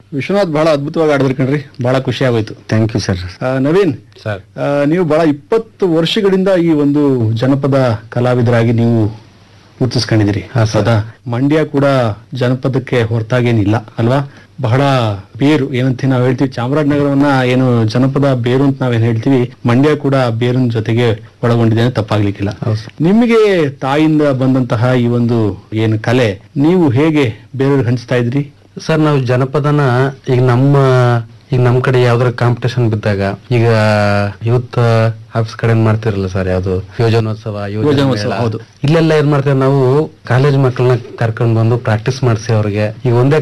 ವಿಶ್ವನಾಥ್ ಬಹಳ ಅದ್ಭುತವಾಗಿ ಆಡಿದ್ರಿ ಕಣ್ರಿ, ಬಹಳ ಖುಷಿ ಆಗೋಯ್ತು. Thank you sir. Naveen sir, ನೀವು ಬಹಳ 20 ವರ್ಷಗಳಿಂದ ಈ ಒಂದು ಜನಪದ ಕಲಾವಿದರಾಗಿ ನೀವು ಗುರುತಿಸ್ಕೊಂಡಿದ್ದೀರಿ. ಹೌದಾ? ಮಂಡ್ಯ ಕೂಡ ಜನಪದಕ್ಕೆ ಹೊರತಾಗೇನಿಲ್ಲ ಅಲ್ವಾ? ಬಹಳ ಬೇರು ಏನಂತ ನಾವ್ ಹೇಳ್ತೀವಿ, ಚಾಮರಾಜನಗರವನ್ನ ಏನು ಜನಪದ ಬೇರು ಅಂತ ನಾವೇನ್ ಹೇಳ್ತೀವಿ, ಮಂಡ್ಯ ಕೂಡ ಬೇರಿನ ಜೊತೆಗೆ ಒಳಗೊಂಡಿದೆ ಅಂತ ತಪ್ಪಾಗ್ಲಿಕ್ಕಿಲ್ಲ. ನಿಮಗೆ ತಾಯಿಯಿಂದ ಬಂದಂತಹ ಈ ಒಂದು ಏನು ಕಲೆ ನೀವು ಹೇಗೆ ಬೇರೆಯವ್ರಿಗೆ ಹಂಚ್ತಾ ಇದ್ರಿ? ಸರ್, ನಾವು ಜನಪದನ ಈಗ ನಮ್ ಕಡೆ ಯಾವ್ದಾರ ಕಾಂಪಿಟೇಷನ್ ಬಿದ್ದಾಗ, ಈಗ ಯೂತ್ ಆಫೀಸ್ ಕಡೆ ಮಾಡ್ತಿರಲ್ಲ ಸರ್, ಯಾವ್ದು ಯೋಜನೋತ್ಸವ, ಹೌದು, ಇಲ್ಲೆಲ್ಲ ಏನ್ ಮಾಡ್ತೇವೆ ನಾವು, ಕಾಲೇಜ್ ಮಕ್ಕಳನ್ನ ಕರ್ಕೊಂಡ್ ಬಂದು ಪ್ರಾಕ್ಟೀಸ್ ಮಾಡಿಸಿ ಅವ್ರಿಗೆ. ಈಗ ಒಂದೇ